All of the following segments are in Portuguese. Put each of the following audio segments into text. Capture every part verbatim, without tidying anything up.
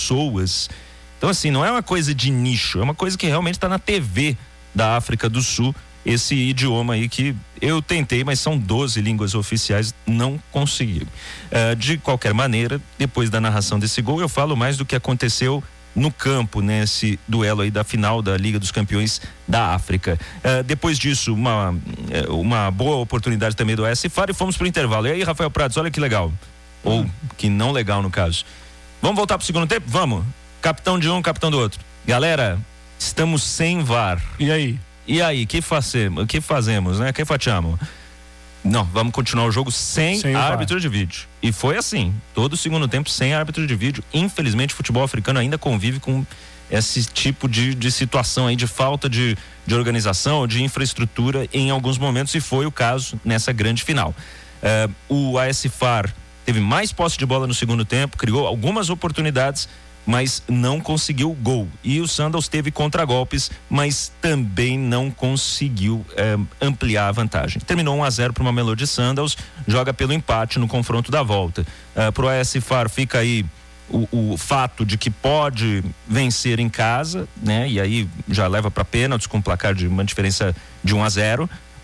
pessoas. Então, assim, não é uma coisa de nicho, é uma coisa que realmente está na T V da África do Sul, esse idioma aí que eu tentei, mas são doze línguas oficiais, não consegui. Uh, de qualquer maneira, depois da narração desse gol, eu falo mais do que aconteceu no campo, nesse duelo aí da final da Liga dos Campeões da África. Uh, depois disso, uma, uma boa oportunidade também do A S F A R e fomos pro intervalo. E aí, Rafael Prados, olha que legal. Ou que não legal, no caso. Vamos voltar pro segundo tempo? Vamos. Capitão de um, capitão do outro. Galera, estamos sem V A R. E aí? E aí, que fazemos? Que fazemos, né? Que fatiamo? Não, vamos continuar o jogo sem, sem árbitro de vídeo. E foi assim, todo o segundo tempo sem árbitro de vídeo. Infelizmente, o futebol africano ainda convive com esse tipo de, de situação aí, de falta de, de organização, de infraestrutura em alguns momentos, e foi o caso nessa grande final. Uh, o A S F A R teve mais posse de bola no segundo tempo, criou algumas oportunidades, mas não conseguiu gol. E o Sandals teve contragolpes, mas também não conseguiu eh, ampliar a vantagem. Terminou um a zero para o Mamelodi Sundowns, joga pelo empate no confronto da volta. Uh, para o A S F A R fica aí o, o fato de que pode vencer em casa, né? E aí já leva para pênaltis com um placar de uma diferença de um a zero,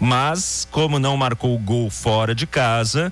mas como não marcou o gol fora de casa,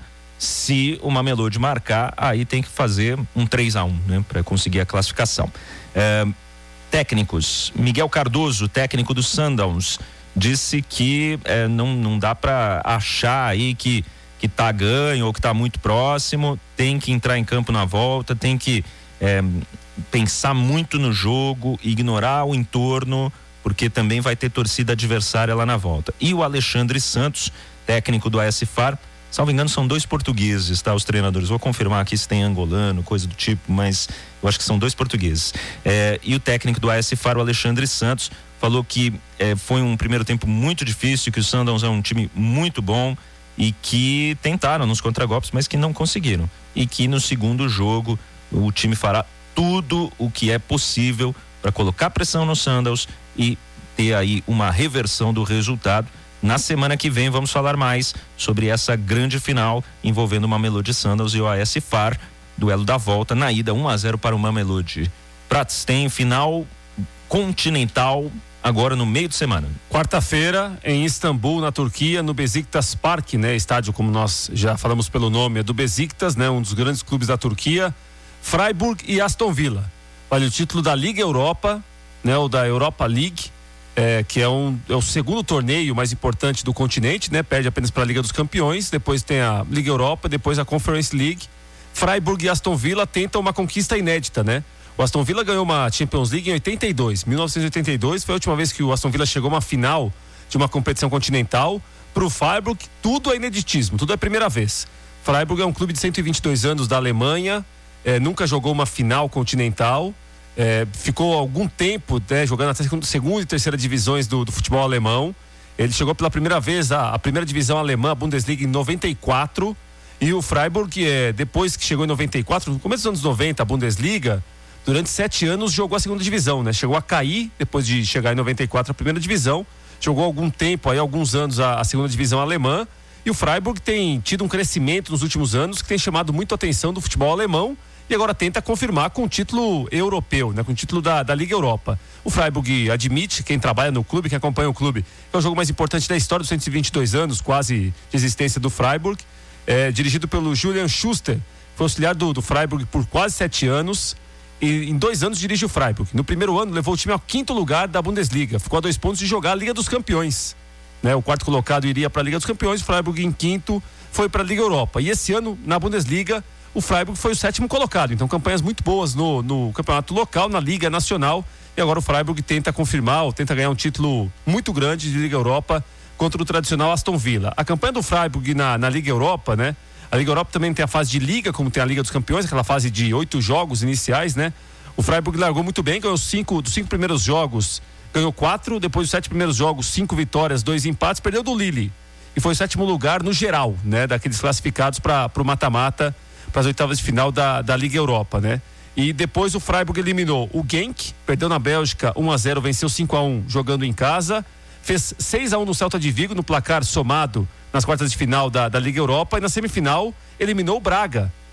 se o Mamelodi marcar, aí tem que fazer um três a um, né, para conseguir a classificação. É, técnicos, Miguel Cardoso, técnico do Sundowns, disse que é, não, não dá para achar aí que, que tá ganho ou que tá muito próximo, tem que entrar em campo na volta, tem que é, pensar muito no jogo, ignorar o entorno, porque também vai ter torcida adversária lá na volta. E o Alexandre Santos, técnico do A S F A R, salvo engano, são dois portugueses, tá? Os treinadores. Vou confirmar aqui se tem angolano, coisa do tipo, mas eu acho que são dois portugueses. É, e o técnico do A S F A R, o Alexandre Santos, falou que é, foi um primeiro tempo muito difícil, que o Sundowns é um time muito bom e que tentaram nos contragolpes, mas que não conseguiram. E que no segundo jogo o time fará tudo o que é possível para colocar pressão no Sundowns e ter aí uma reversão do resultado. Na semana que vem vamos falar mais sobre essa grande final envolvendo o Mamelodi Sundowns e o A S F A R, duelo da volta na ida um a zero para o Mamelodi. Prats, tem final continental agora no meio de semana. Quarta-feira em Istambul, na Turquia, no Besiktas Park, né? Estádio, como nós já falamos pelo nome, é do Besiktas, né? Um dos grandes clubes da Turquia. Freiburg e Aston Villa. Olha, o título da Liga Europa, né? O da Europa League. É, que é, um, é o segundo torneio mais importante do continente, né? Perde apenas para a Liga dos Campeões, depois tem a Liga Europa, depois a Conference League. Freiburg e Aston Villa tentam uma conquista inédita, né? O Aston Villa ganhou uma Champions League em oitenta e dois. mil novecentos e oitenta e dois foi a última vez que o Aston Villa chegou a uma final de uma competição continental. Para o Freiburg, tudo é ineditismo, tudo é primeira vez. Freiburg é um clube de cento e vinte e dois anos da Alemanha, é, nunca jogou uma final continental. É, ficou algum tempo, né, jogando até segunda e terceira divisões do, do futebol alemão. Ele chegou pela primeira vez à, à primeira divisão alemã, a Bundesliga, em noventa e quatro. E o Freiburg, é, depois que chegou em noventa e quatro, no começo dos anos noventa, a Bundesliga, durante sete anos jogou a segunda divisão, né? Chegou a cair depois de chegar em noventa e quatro a primeira divisão. Jogou algum tempo, aí, alguns anos, a, a segunda divisão alemã. E o Freiburg tem tido um crescimento nos últimos anos que tem chamado muito a atenção do futebol alemão. E agora tenta confirmar com o título europeu, né? Com o título da, da Liga Europa. O Freiburg admite, quem trabalha no clube, quem acompanha o clube, que é o jogo mais importante da história dos cento e vinte e dois anos, quase, de existência do Freiburg. É, dirigido pelo Julian Schuster, foi auxiliar do, do Freiburg por quase sete anos. E em dois anos dirige o Freiburg. No primeiro ano levou o time ao quinto lugar da Bundesliga. Ficou a dois pontos de jogar a Liga dos Campeões, né? O quarto colocado iria para a Liga dos Campeões, o Freiburg em quinto foi para a Liga Europa. E esse ano, na Bundesliga, o Freiburg foi o sétimo colocado. Então, campanhas muito boas no, no campeonato local, na Liga Nacional. E agora o Freiburg tenta confirmar, ou tenta ganhar um título muito grande de Liga Europa contra o tradicional Aston Villa. A campanha do Freiburg na, na Liga Europa, né? A Liga Europa também tem a fase de Liga, como tem a Liga dos Campeões, aquela fase de oito jogos iniciais, né? O Freiburg largou muito bem, ganhou cinco, dos cinco primeiros jogos, ganhou quatro, depois dos sete primeiros jogos, cinco vitórias, dois empates, perdeu do Lille. E foi o sétimo lugar no geral, né? Daqueles classificados para o mata-mata, para as oitavas de final da, da Liga Europa, né? E depois o Freiburg eliminou o Genk, perdeu na Bélgica um a zero, venceu cinco a um jogando em casa, fez seis a um no Celta de Vigo no placar somado nas quartas de final da, da Liga Europa, e na semifinal eliminou o Braga,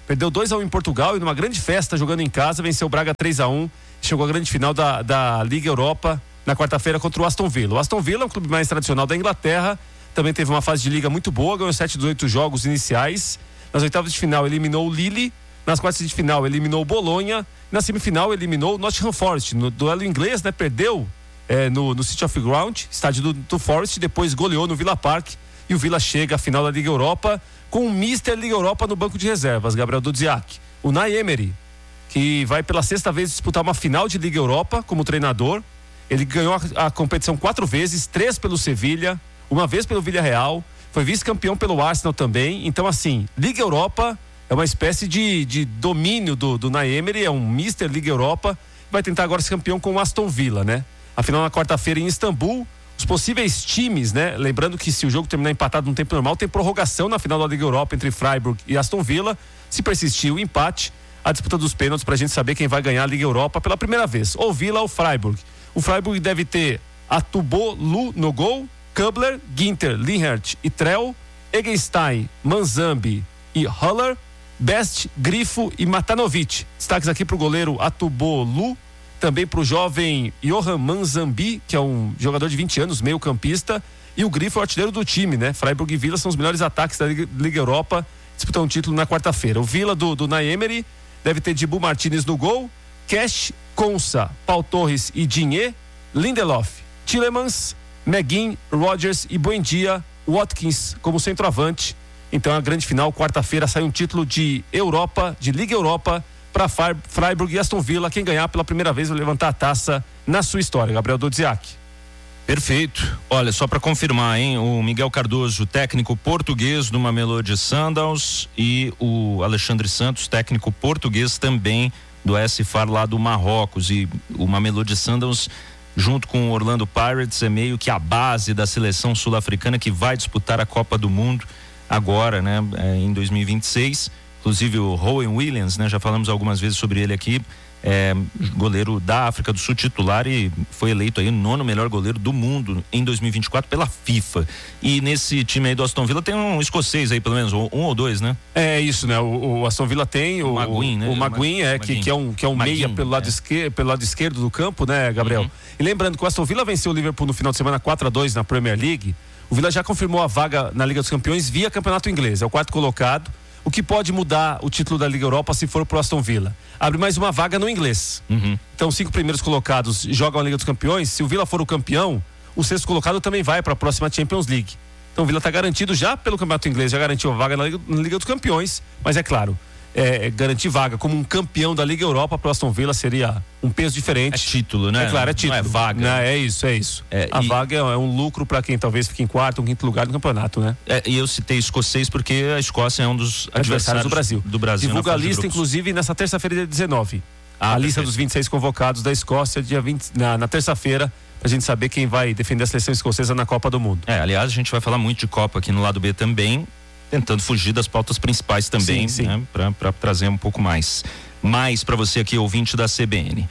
perdeu dois a um em Portugal e numa grande festa jogando em casa, venceu o Braga três a um, chegou à grande final da, da Liga Europa na quarta-feira contra o Aston Villa. O Aston Villa é um clube mais tradicional da Inglaterra, também teve uma fase de liga muito boa, ganhou sete dos oito jogos iniciais. Nas oitavas de final eliminou o Lille, nas quartas de final eliminou o Bolonha, na semifinal eliminou o Nottingham Forest. No duelo inglês, né, perdeu é, no, no City of Ground, estádio do, do Forest, depois goleou no Villa Park e o Villa chega à final da Liga Europa com o mister Liga Europa no banco de reservas, Gabriel Dudziak. O Unai Emery, que vai pela sexta vez disputar uma final de Liga Europa como treinador. Ele ganhou a, a competição quatro vezes, três pelo Sevilha, uma vez pelo Villarreal, foi vice-campeão pelo Arsenal também. Então, assim, Liga Europa é uma espécie de, de domínio do, do Unai Emery, é um mister Liga Europa, vai tentar agora ser campeão com o Aston Villa, né? A final na quarta-feira em Istambul, os possíveis times, né? Lembrando que se o jogo terminar empatado no tempo normal, tem prorrogação na final da Liga Europa entre Freiburg e Aston Villa. Se persistir o empate, a disputa dos pênaltis pra gente saber quem vai ganhar a Liga Europa pela primeira vez, ou Villa ou Freiburg. O Freiburg deve ter Atubolu no gol, Kubler, Ginter, Linhart e Trell, Egenstein, Manzambi e Haller, Best, Grifo e Matanovic. Destaques aqui para o goleiro Atubolu, também para o jovem Johan Manzambi, que é um jogador de vinte anos, meio campista, e o Grifo é o artilheiro do time, né? Freiburg e Villa são os melhores ataques da Liga, Liga Europa, disputam um título na quarta-feira. O Villa do, do Unai Emery deve ter Dibu Martinez no gol, Cash, Konsa, Paul Torres e Digne, Lindelof, Tielemans, Meguin, Rodgers e Buendia, Watkins como centroavante. Então a grande final, quarta-feira, sai um título de Europa, de Liga Europa, para Freiburg e Aston Villa. Quem ganhar pela primeira vez vai levantar a taça na sua história. Gabriel Dudziak. Perfeito. Olha, só para confirmar, hein? O Miguel Cardoso, técnico português do Mamelodi Sundowns, e o Alexandre Santos, técnico português também do A S Far lá do Marrocos. E o Mamelodi Sundowns, junto com o Orlando Pirates, é meio que a base da seleção sul-africana que vai disputar a Copa do Mundo agora, né? É, em dois mil e vinte e seis. Inclusive o Rowan Williams, né? Já falamos algumas vezes sobre ele aqui, é goleiro da África do Sul, titular, e foi eleito aí o nono melhor goleiro do mundo em dois mil e vinte e quatro pela FIFA. E nesse time aí do Aston Villa tem um escocês aí, pelo menos, um ou dois, né? É isso, né? O, o Aston Villa tem o, o Maguin, né? O Maguin, é, que, que é um, que é um Maguin, meia pelo lado, é. esquerdo, pelo lado esquerdo do campo, né, Gabriel? Uhum. E lembrando que o Aston Villa venceu o Liverpool no final de semana quatro a dois na Premier League. O Villa já confirmou a vaga na Liga dos Campeões via Campeonato Inglês, é o quarto colocado. O que pode mudar o título da Liga Europa se for pro Aston Villa? Abre mais uma vaga no inglês. Uhum. Então, os cinco primeiros colocados jogam a Liga dos Campeões. Se o Villa for o campeão, o sexto colocado também vai para a próxima Champions League. Então, o Villa está garantido já pelo Campeonato Inglês, já garantiu a vaga na Liga, na Liga dos Campeões. Mas é claro, é, garantir vaga como um campeão da Liga Europa para o Aston Villa seria um peso diferente. É título, né? É claro, é título. Não é vaga. Não, é isso, é isso. É, a e... vaga é um lucro para quem talvez fique em quarto ou quinto lugar no campeonato, né? É, e eu citei escocês porque a Escócia é um dos adversários, adversários do Brasil. Do Brasil. Divulga a lista, inclusive, nessa terça-feira, dia dezenove. Ah, a perfeito. Lista dos vinte e seis convocados da Escócia, dia vinte, na, na terça-feira, pra gente saber quem vai defender a seleção escocesa na Copa do Mundo. É, aliás, a gente vai falar muito de Copa aqui no lado B também, tentando fugir das pautas principais também, sim, sim. né? Pra, pra trazer um pouco mais. Mais pra você aqui, ouvinte da C B N.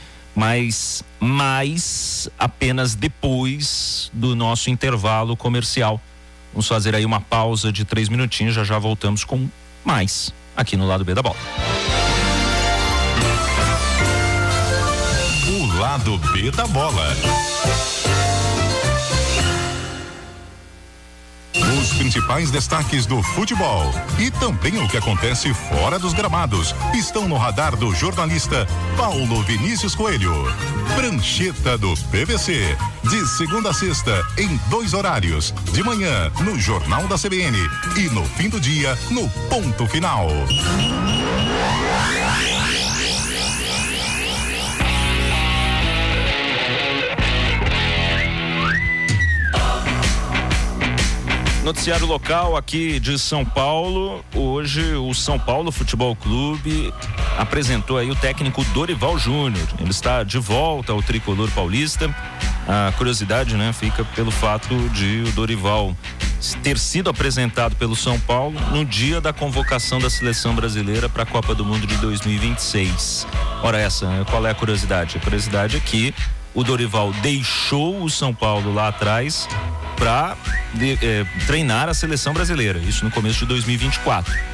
Mas mais apenas depois do nosso intervalo comercial. Vamos fazer aí uma pausa de três minutinhos, já já voltamos com mais aqui no lado B da bola. O lado B da bola. Os principais destaques do futebol e também o que acontece fora dos gramados estão no radar do jornalista Paulo Vinícius Coelho. Prancheta do P V C, de segunda a sexta, em dois horários, de manhã no Jornal da C B N e no fim do dia no Ponto Final. Noticiário local aqui de São Paulo. Hoje o São Paulo Futebol Clube apresentou aí o técnico Dorival Júnior. Ele está de volta ao tricolor paulista. A curiosidade, né, fica pelo fato de o Dorival ter sido apresentado pelo São Paulo no dia da convocação da seleção brasileira para a Copa do Mundo de dois mil e vinte e seis. Ora essa, qual é a curiosidade? A curiosidade é que o Dorival deixou o São Paulo lá atrás para eh, treinar a seleção brasileira, isso no começo de dois mil e vinte e quatro.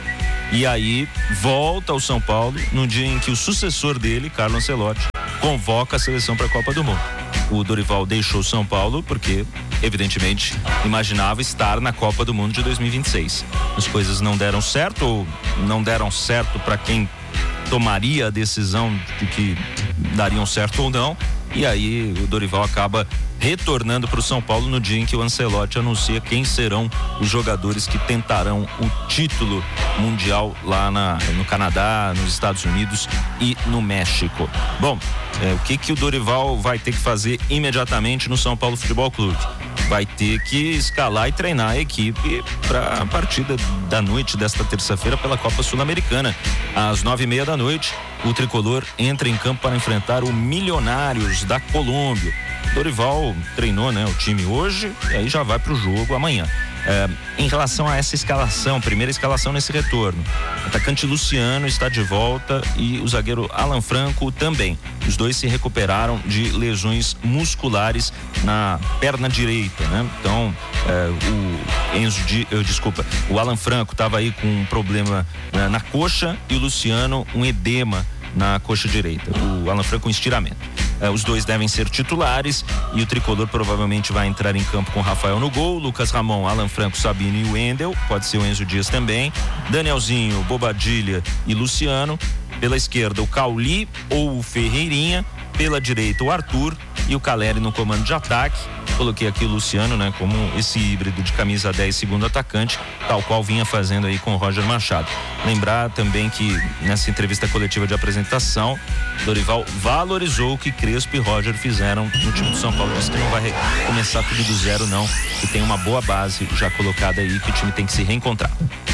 E aí volta ao São Paulo no dia em que o sucessor dele, Carlo Ancelotti, convoca a seleção para a Copa do Mundo. O Dorival deixou São Paulo porque, evidentemente, imaginava estar na Copa do Mundo de dois mil e vinte e seis. As coisas não deram certo, ou não deram certo para quem tomaria a decisão de que dariam certo ou não. E aí o Dorival acaba retornando para o São Paulo no dia em que o Ancelotti anuncia quem serão os jogadores que tentarão o título mundial lá na, no Canadá, nos Estados Unidos e no México. Bom, é, o que que o Dorival vai ter que fazer imediatamente no São Paulo Futebol Clube? Vai ter que escalar e treinar a equipe para a partida da noite desta terça-feira pela Copa Sul-Americana. Às nove e meia da noite, o tricolor entra em campo para enfrentar o Milionários da Colômbia. Dorival treinou, né, o time hoje e aí já vai para o jogo amanhã. É, em relação a essa escalação, primeira escalação nesse retorno, o atacante Luciano está de volta e o zagueiro Alan Franco também. Os dois se recuperaram de lesões musculares na perna direita, né? Então, é, o Enzo, de, eu, desculpa, o Alan Franco estava aí com um problema, né, na coxa e o Luciano um edema na coxa direita. O Alan Franco um estiramento. É, os dois devem ser titulares e o tricolor provavelmente vai entrar em campo com Rafael no gol, Lucas Ramon, Alan Franco, Sabino e o Wendel, pode ser o Enzo Dias também, Danielzinho, Bobadilha e Luciano. Pela esquerda o Cauli ou o Ferreirinha, pela direita o Arthur e o Caleri no comando de ataque. Coloquei aqui o Luciano, né, como esse híbrido de camisa dez, segundo atacante, tal qual vinha fazendo aí com o Roger Machado. Lembrar também que nessa entrevista coletiva de apresentação, Dorival valorizou o que Crespo e Roger fizeram no time do São Paulo. Disse que não vai começar tudo do zero, não, que tem uma boa base já colocada aí, que o time tem que se reencontrar.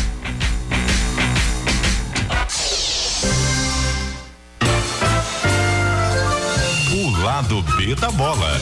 O lado B da bola.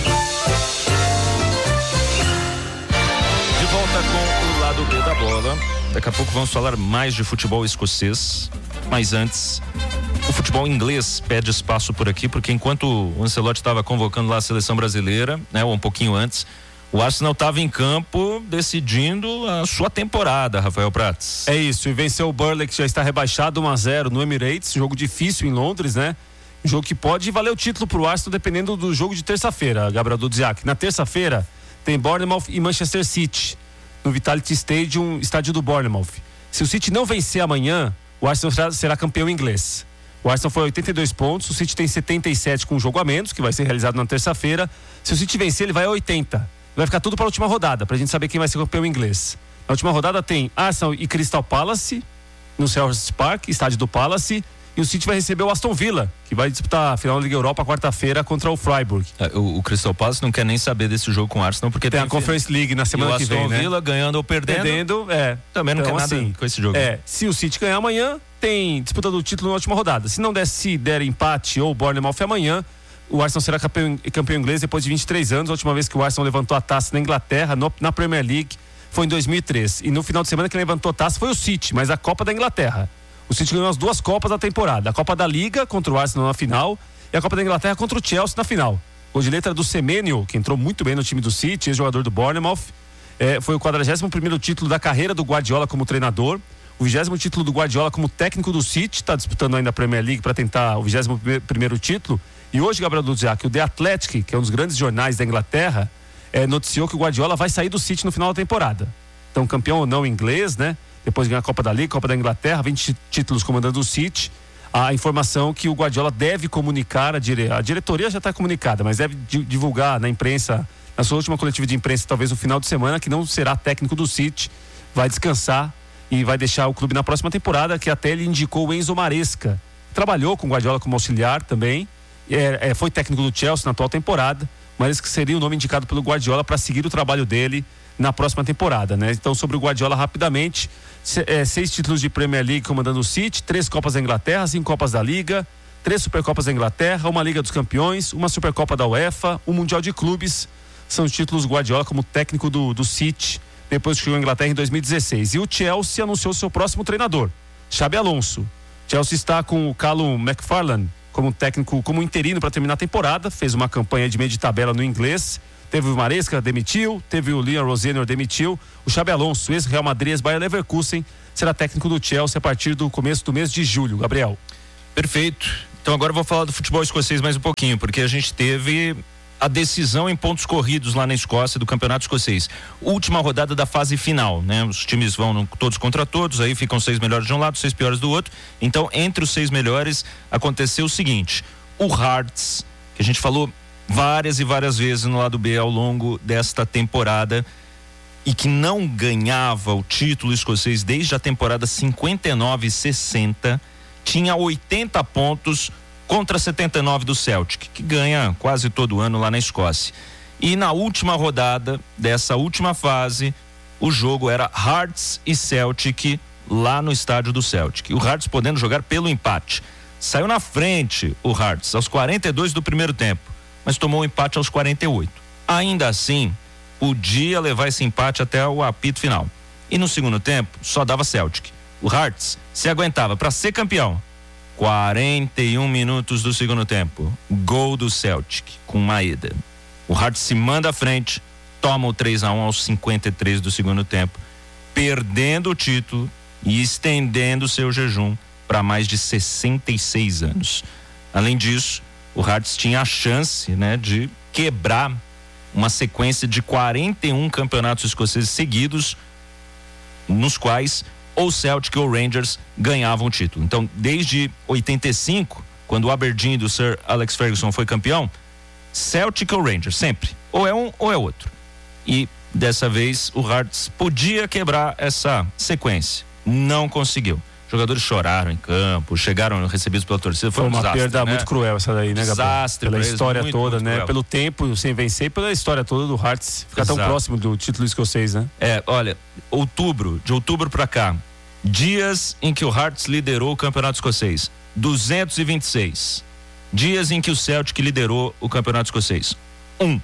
De volta com o lado B da bola. Daqui a pouco vamos falar mais de futebol escocês, mas antes, o futebol inglês pede espaço por aqui, porque enquanto o Ancelotti estava convocando lá a seleção brasileira, né, ou um pouquinho antes, o Arsenal estava em campo decidindo a sua temporada, Rafael Prats. É isso, e venceu o Burnley, que já está rebaixado um a zero no Emirates, jogo difícil em Londres, né? Jogo que pode valer o título pro Arsenal dependendo do jogo de terça-feira, Gabriel Dudziak. Na terça-feira tem Bournemouth e Manchester City no Vitality Stadium, estádio do Bournemouth. Se o City não vencer amanhã, o Arsenal será, será campeão inglês. O Arsenal foi oitenta e dois pontos, o City tem setenta e sete com um jogo a menos, que vai ser realizado na terça-feira. Se o City vencer, ele vai a oitenta. Vai ficar tudo para a última rodada, pra gente saber quem vai ser campeão inglês. Na última rodada tem Arsenal e Crystal Palace no Selhurst Park, estádio do Palace. E o City vai receber o Aston Villa, que vai disputar a final da Liga Europa quarta-feira contra o Freiburg. É, o, o Crystal Palace não quer nem saber desse jogo com o Arsenal, porque tem, tem a Conference League na semana que vem, né? O Aston Villa ganhando ou perdendo, perdendo é. Também não então, quer nada assim, com esse jogo. É, se o City ganhar amanhã, tem disputa do título na última rodada. Se não der, se der empate ou Bournemouth amanhã, o Arsenal será campeão, campeão inglês depois de vinte e três anos. A última vez que o Arsenal levantou a taça na Inglaterra, no, na Premier League, foi em dois mil e três. E no final de semana quem levantou a taça foi o City, mas a Copa da Inglaterra. O City ganhou as duas Copas da temporada. A Copa da Liga contra o Arsenal na final e a Copa da Inglaterra contra o Chelsea na final. Gol de letra do Semenyo, que entrou muito bem no time do City, ex-jogador do Bournemouth. É, foi o quadragésimo primeiro título da carreira do Guardiola como treinador. O vigésimo título do Guardiola como técnico do City. Está disputando ainda a Premier League para tentar o vigésimo primeiro título. E hoje, Gabriel Dudziak, o The Athletic, que é um dos grandes jornais da Inglaterra, é, noticiou que o Guardiola vai sair do City no final da temporada. Então, campeão ou não inglês, né? Depois ganha a Copa da Liga, Copa da Inglaterra, vinte títulos comandando o City. A informação que o Guardiola deve comunicar, a, dire... a diretoria já está comunicada, mas deve divulgar na imprensa, na sua última coletiva de imprensa, talvez no final de semana, que não será técnico do City, vai descansar e vai deixar o clube na próxima temporada, que até ele indicou o Enzo Maresca. Trabalhou com o Guardiola como auxiliar também, é, é, foi técnico do Chelsea na atual temporada, mas que seria o nome indicado pelo Guardiola para seguir o trabalho dele na próxima temporada, né? Então, sobre o Guardiola, rapidamente, é, seis títulos de Premier League comandando o City, três Copas da Inglaterra, cinco Copas da Liga, três Supercopas da Inglaterra, uma Liga dos Campeões, uma Supercopa da UEFA, um Mundial de Clubes. São os títulos do Guardiola como técnico do, do City, depois que chegou à Inglaterra em dois mil e dezesseis. E o Chelsea anunciou seu próximo treinador, Xabi Alonso. Chelsea está com o Callum McFarlane como técnico, como interino para terminar a temporada, fez uma campanha de meio de tabela no inglês, Teve o Maresca, demitiu. Teve o Liam Rosier, demitiu. O Xabi Alonso, ex-Real Madrid, ex-Bayer Leverkusen, será técnico do Chelsea a partir do começo do mês de julho. Gabriel. Perfeito. Então agora eu vou falar do futebol escocês mais um pouquinho, porque a gente teve a decisão em pontos corridos lá na Escócia do Campeonato Escocês. Última rodada da fase final, né? Os times vão no, todos contra todos, aí ficam seis melhores de um lado, seis piores do outro. Então, entre os seis melhores, aconteceu o seguinte: o Hearts, que a gente falou várias e várias vezes no lado B ao longo desta temporada, e que não ganhava o título escocês desde a temporada cinquenta e nove sessenta, tinha oitenta pontos contra setenta e nove do Celtic, que ganha quase todo ano lá na Escócia. E na última rodada dessa última fase, o jogo era Hearts e Celtic lá no estádio do Celtic. O Hearts podendo jogar pelo empate. Saiu na frente o Hearts aos quarenta e dois do primeiro tempo, mas tomou o empate aos quarenta e oito. Ainda assim, podia levar esse empate até o apito final. E no segundo tempo, só dava Celtic. O Hearts se aguentava para ser campeão. quarenta e um minutos do segundo tempo, gol do Celtic com Maeda. O Hearts se manda à frente, toma o três a um aos cinquenta e três do segundo tempo, perdendo o título e estendendo seu jejum para mais de sessenta e seis anos. Além disso, o Hearts tinha a chance, né, de quebrar uma sequência de quarenta e um campeonatos escoceses seguidos, nos quais ou Celtic ou Rangers ganhavam o título. Então, desde oitenta e cinco, quando o Aberdeen do Sir Alex Ferguson foi campeão, Celtic ou Rangers, sempre. Ou é um ou é outro. E dessa vez o Hearts podia quebrar essa sequência. Não conseguiu. Jogadores choraram em campo, chegaram recebidos pela torcida. Foi, foi um uma desastre, perda né? muito cruel essa daí, né, Gabriel? Desastre. Pela história muito, toda, muito né? cruel. Pelo tempo sem vencer e pela história toda do Hearts ficar Exato. tão próximo do título escocês, né? É, olha, outubro, de outubro pra cá, dias em que o Hearts liderou o campeonato escocês, duzentos e vinte e seis. Dias em que o Celtic liderou o campeonato escocês, um.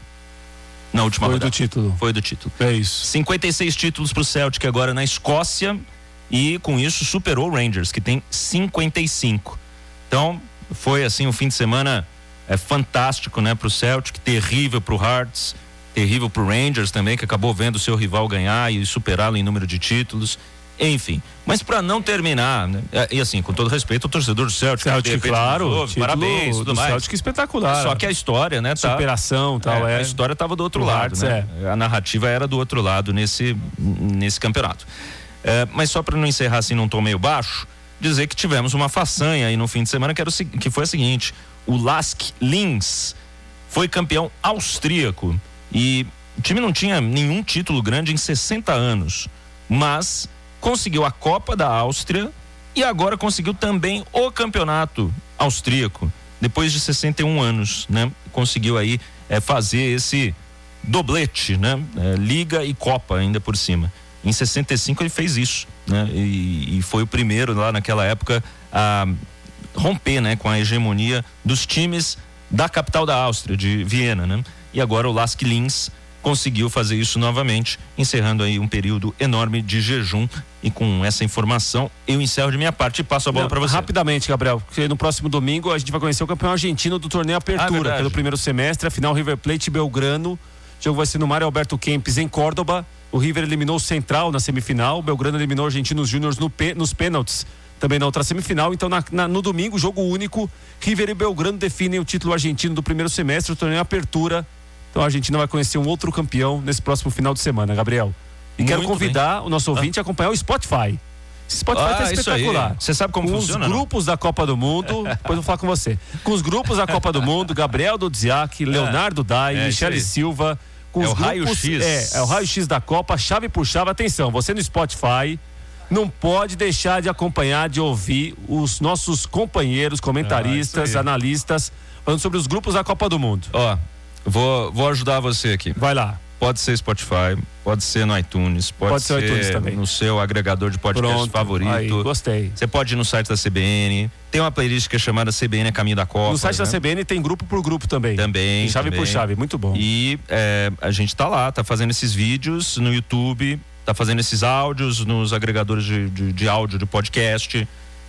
Na última Foi rodada. do título. Foi do título. É isso. cinquenta e seis títulos pro Celtic agora na Escócia, e com isso superou o Rangers, que tem cinquenta e cinco. Então, foi assim um fim de semana é, fantástico, né, pro Celtic, terrível pro Hearts, terrível pro Rangers também, que acabou vendo o seu rival ganhar e superá-lo em número de títulos. Enfim, mas para não terminar, né? E assim, com todo respeito ao torcedor do Celtic, Celtic, claro, ouve, parabéns, tudo do mais. Celtic espetacular. Só que a história, né, tá, superação, tal, é, é. a história estava do outro o lado, Hearts, né? É. A narrativa era do outro lado nesse nesse campeonato. É, mas só para não encerrar assim num tom meio baixo, dizer que tivemos uma façanha aí no fim de semana que era o, que foi a seguinte: o Lask Linz foi campeão austríaco e o time não tinha nenhum título grande em sessenta anos, mas conseguiu a Copa da Áustria e agora conseguiu também o campeonato austríaco, depois de sessenta e um anos, né? Conseguiu aí é, fazer esse doblete, né? É, Liga e Copa ainda por cima. Em sessenta e cinco ele fez isso, né? E, e foi o primeiro lá naquela época a romper, né, com a hegemonia dos times da capital da Áustria, de Viena, né? E agora o Lask Linz conseguiu fazer isso novamente, encerrando aí um período enorme de jejum. E com essa informação eu encerro de minha parte e passo a bola para você. Rapidamente, Gabriel, porque no próximo domingo a gente vai conhecer o campeão argentino do torneio Apertura, ah, pelo primeiro semestre, a final River Plate e Belgrano. O jogo vai ser no Mário Alberto Kempes, em Córdoba. O River eliminou o Central na semifinal, o Belgrano eliminou o Argentinos Júniors no nos pênaltis, também na outra semifinal. Então na, na, no domingo, jogo único, River e Belgrano definem o título argentino do primeiro semestre, o torneio Apertura. Então a Argentina vai conhecer um outro campeão nesse próximo final de semana, Gabriel. E Muito quero convidar bem. o nosso ouvinte ah. a acompanhar o Spotify. Esse Spotify ah, tá espetacular. Você sabe como com funciona? Com os grupos não? da Copa do Mundo, depois eu vou falar com você. Com os grupos da Copa do Mundo, Gabriel Dodziak, Leonardo Dai, é, Michele Silva. Com é os o grupos, raio-x. É, é o raio-x da Copa, chave por chave. Atenção, você no Spotify não pode deixar de acompanhar, de ouvir os nossos companheiros, comentaristas, ah, analistas, falando sobre os grupos da Copa do Mundo. Ó, vou, vou ajudar você aqui. Vai lá. Pode ser Spotify, pode ser no iTunes, pode, pode ser, ser iTunes também. no seu agregador de podcast Pronto, favorito. Aí, gostei. Você pode ir no site da C B N. Tem uma playlist que é chamada C B N a Caminho da Copa. No site né? da C B N tem grupo por grupo também. Também. Tem chave também. por chave, muito bom. E é, a gente tá lá, tá fazendo esses vídeos no YouTube, tá fazendo esses áudios nos agregadores de, de, de áudio de podcast.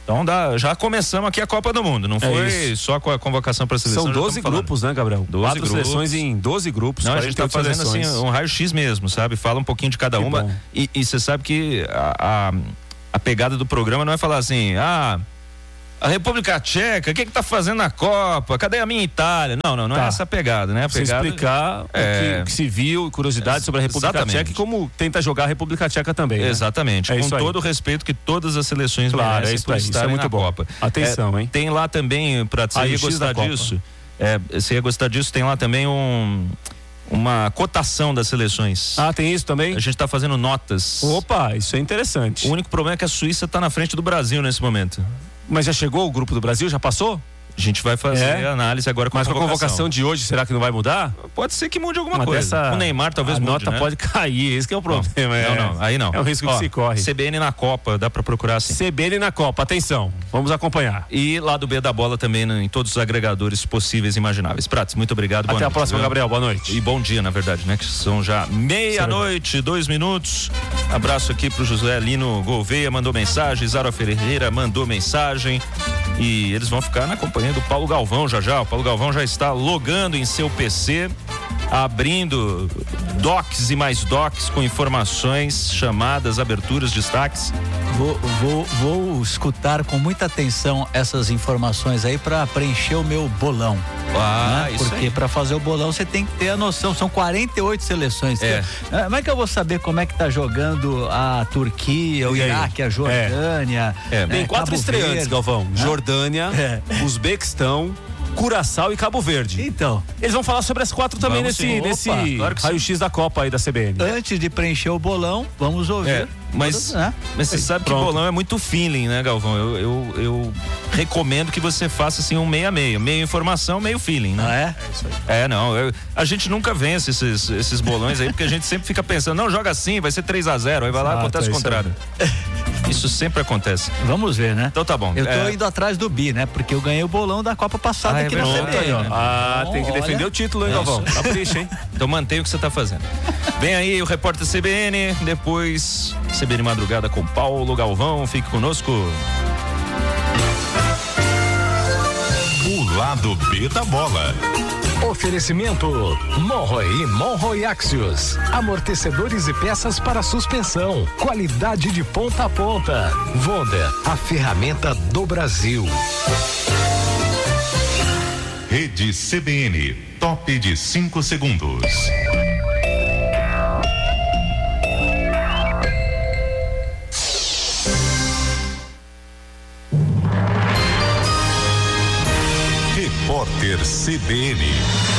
Então dá, já começamos aqui a Copa do Mundo, não é foi isso. Só com a convocação para a seleção. São doze grupos, né, Gabriel? doze Quatro grupos. seleções em doze grupos. Não, a gente está fazendo seleções. assim um raio-x mesmo, sabe? Fala um pouquinho de cada que uma. E, e você sabe que a, a, a pegada do programa não é falar assim, ah, a República Tcheca, o que que tá fazendo na Copa? Cadê a minha Itália? Não, não, não tá. é essa a pegada, né? A Você pegada, explicar é... o, que, o que se viu, curiosidade é, sobre a República exatamente. Tcheca e como tenta jogar a República Tcheca também. Né? Exatamente, é com todo o respeito que todas as seleções claro, merecem é isso por aí, estarem isso é muito na bom. Copa. Atenção, é, hein? Tem lá também, pra você ia gostar disso, é, você ia gostar disso, tem lá também um... uma cotação das seleções. Ah, tem isso também? A gente está fazendo notas. Opa, isso é interessante. O único problema é que a Suíça está na frente do Brasil nesse momento. Mas já chegou o grupo do Brasil? Já passou? A gente vai fazer é. a análise agora com Mas a convocação. Mas com a convocação de hoje, será que não vai mudar? Pode ser que mude alguma Uma coisa. Dessa... O Neymar talvez a mude, nota né? pode cair, esse que é o problema. Não, é... não, não, aí não. É um risco Ó, que se corre. C B N na Copa, dá pra procurar assim. C B N na Copa, atenção, vamos acompanhar. E lá do B da Bola também, né, em todos os agregadores possíveis e imagináveis. Prates, muito obrigado. Até boa a noite, próxima, viu? Gabriel, boa noite. E bom dia, na verdade, né? Que são já meia-noite, dois minutos. Abraço aqui pro José Lino Gouveia, mandou mensagem, Zara Ferreira mandou mensagem. E eles vão ficar na companhia do Paulo Galvão já já. O Paulo Galvão já está logando em seu P C, abrindo docs e mais docs com informações, chamadas, aberturas, destaques. Vou, vou, vou escutar com muita atenção essas informações aí para preencher o meu bolão. Ah, né? isso Porque para fazer o bolão você tem que ter a noção, são quarenta e oito seleções. É. Como é que eu vou saber como é que tá jogando a Turquia, o Iraque, a Jordânia? É. É. Né? Tem quatro Cabo estreantes, Verde. Galvão. Ah. Jordânia, é. Uzbequistão, Curaçao e Cabo Verde. Então. Eles vão falar sobre as quatro também vamos nesse, nesse Opa, claro raio-x da Copa aí da C B N. Antes de preencher o bolão, vamos ouvir. É, mas, todas, né? mas você sabe Pronto. que bolão é muito feeling, né, Galvão? Eu, eu, eu recomendo que você faça assim um meio a meio. Meio informação, meio feeling, né? Ah, é? É isso aí. É, não. Eu, a gente nunca vence esses, esses bolões aí, porque a gente sempre fica pensando, não, joga assim, vai ser três a zero. Aí vai lá e acontece o contrário. Isso sempre acontece. Vamos ver, né? Então tá bom. Eu tô é... indo atrás do Bi, né? Porque eu ganhei o bolão da Copa passada ah, aqui é na C verdade, B N. aí, ó. Né? Ah, então, tem que defender olha... o título, hein, Galvão? Capricha, hein? Então mantém o que você tá fazendo. Vem aí o repórter C B N, depois C B N Madrugada com Paulo Galvão. Fique conosco. O lado B da bola. Oferecimento Monroe e Monroe Axios. Amortecedores e peças para suspensão. Qualidade de ponta a ponta. Vonda, a ferramenta do Brasil. Rede C B N, top de cinco segundos. Repórter C B N.